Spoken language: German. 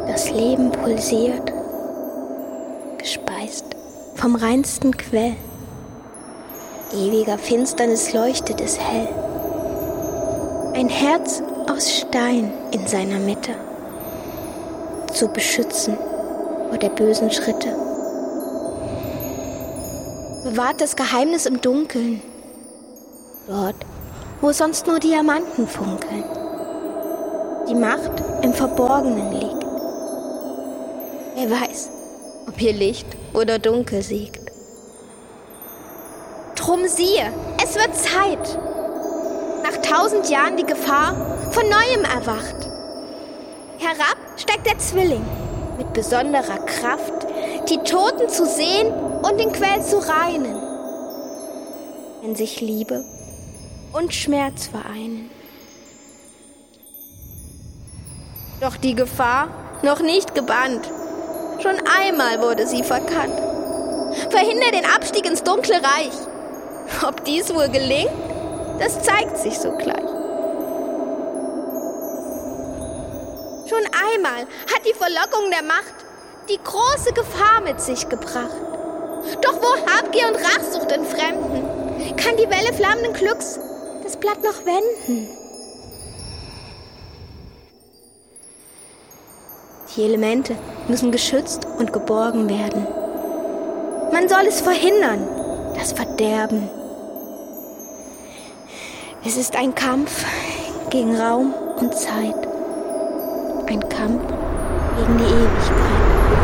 Das Leben pulsiert, gespeist vom reinsten Quell. Ewiger Finsternis leuchtet es hell. Ein Herz aus Stein in seiner Mitte, zu beschützen vor der bösen Schritte. Bewahrt das Geheimnis im Dunkeln, dort, wo sonst nur Diamanten funkeln. Die Macht im Verborgenen liegt. Wer weiß, ob hier Licht oder Dunkel siegt. Drum siehe, es wird Zeit. Nach 1000 Jahren die Gefahr von Neuem erwacht. Herab steigt der Zwilling mit besonderer Kraft, die Toten zu sehen und den Quell zu reinen, wenn sich Liebe und Schmerz vereinen. Doch die Gefahr noch nicht gebannt, schon einmal wurde sie verkannt. Verhindere den Abstieg ins dunkle Reich. Ob dies wohl gelingt, das zeigt sich sogleich. Schon einmal hat die Verlockung der Macht die große Gefahr mit sich gebracht. Doch wo Habgier und Rachsucht entfremden, kann die Welle flammenden Glücks das Blatt noch wenden. Die Elemente müssen geschützt und geborgen werden. Man soll es verhindern, das Verderben. Es ist ein Kampf gegen Raum und Zeit. Ein Kampf gegen die Ewigkeit.